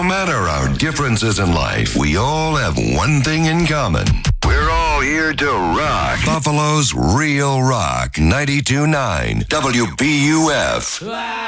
matter our differences in life, we all have one thing in common. We're all here to rock. Buffalo's Real Rock 92.9 WBUF.